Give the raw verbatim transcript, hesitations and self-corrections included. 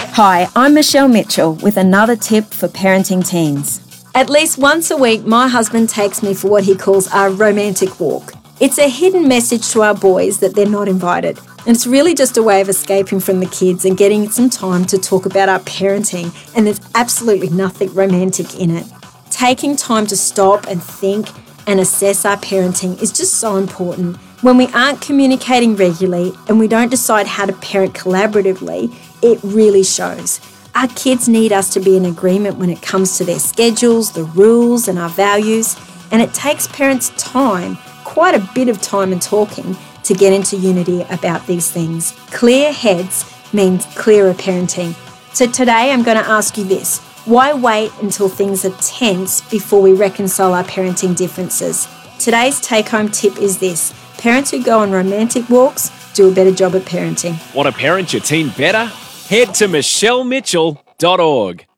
Hi, I'm Michelle Mitchell with another tip for parenting teens. At least once a week, my husband takes me for what he calls our romantic walk. It's a hidden message to our boys that they're not invited. And it's really just a way of escaping from the kids and getting some time to talk about our parenting, and there's absolutely nothing romantic in it. Taking time to stop and think and assess our parenting is just so important. When we aren't communicating regularly and we don't decide how to parent collaboratively, it really shows. Our kids need us to be in agreement when it comes to their schedules, the rules, and our values. And it takes parents time, quite a bit of time and talking, to get into unity about these things. Clear heads means clearer parenting. So today I'm going to ask you this. Why wait until things are tense before we reconcile our parenting differences? Today's take-home tip is this. Parents who go on romantic walks do a better job at parenting. Want to parent your teen better? Head to michelle mitchell dot org.